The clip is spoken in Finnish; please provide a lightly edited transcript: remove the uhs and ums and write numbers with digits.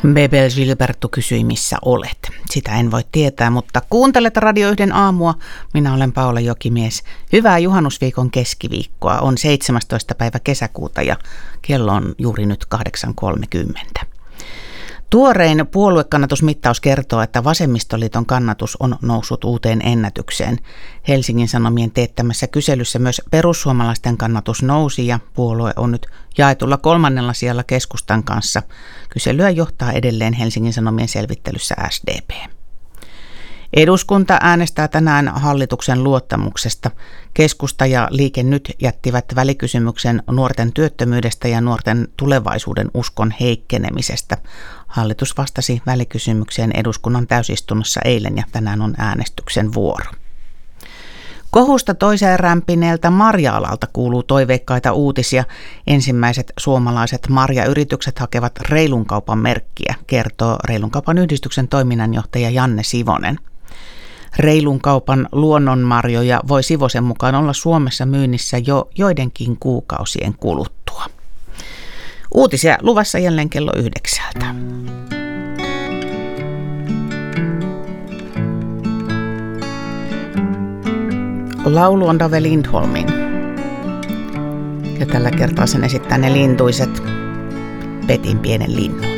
Bebel Gilberto kysyi, missä olet. Sitä en voi tietää, mutta kuuntelet Radio 1 aamua. Minä olen Paula Jokimies. Hyvää juhannusviikon keskiviikkoa. On 17. päivä kesäkuuta ja kello on juuri nyt 8.30. Tuorein puoluekannatusmittaus kertoo, että Vasemmistoliiton kannatus on noussut uuteen ennätykseen. Helsingin Sanomien teettämässä kyselyssä myös perussuomalaisten kannatus nousi ja puolue on nyt jaetulla 3. sijalla keskustan kanssa. Kyselyä johtaa edelleen Helsingin Sanomien selvittelyssä SDP. Eduskunta äänestää tänään hallituksen luottamuksesta. Keskusta ja Liike Nyt jättivät välikysymyksen nuorten työttömyydestä ja nuorten tulevaisuuden uskon heikkenemisestä. Hallitus vastasi välikysymykseen eduskunnan täysistunnossa eilen ja tänään on äänestyksen vuoro. Kohusta toiseen rämpineeltä marja-alalta kuuluu toiveikkaita uutisia. Ensimmäiset suomalaiset marjayritykset hakevat reilun kaupan merkkiä, kertoo Reilun kaupan yhdistyksen toiminnanjohtaja Janne Sivonen. Reilun kaupan luonnonmarjoja voi Sivosen mukaan olla Suomessa myynnissä jo joidenkin kuukausien kuluttua. Uutisia luvassa jälleen kello 9. Laulu on Dave Lindholmin. Ja tällä kertaa sen esittää ne lintuiset Petin pienen linnun.